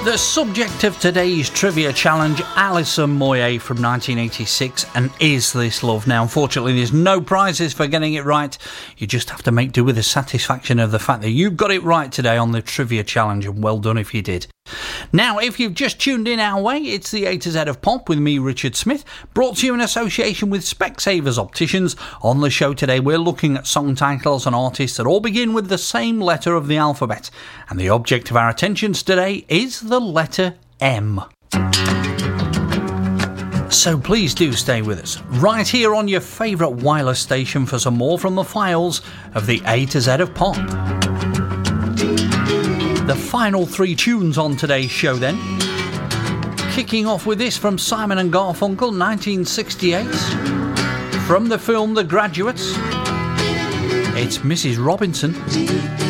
The subject of today's trivia challenge, Alison Moyet from 1986, and Is This Love? Now, unfortunately, there's no prizes for getting it right. You just have to make do with the satisfaction of the fact that you got it right today on the trivia challenge, and well done if you did. Now, if you've just tuned in our way, it's the A to Z of Pop with me, Richard Smith, brought to you in association with Specsavers Opticians. On the show today, we're looking at song titles and artists that all begin with the same letter of the alphabet. And the object of our attentions today is the letter M. So please do stay with us, right here on your favourite wireless station for some more from the files of the A to Z of Pop. The final three tunes on today's show then. Kicking off with this from Simon and Garfunkel, 1968. From the film The Graduates, it's Mrs. Robinson.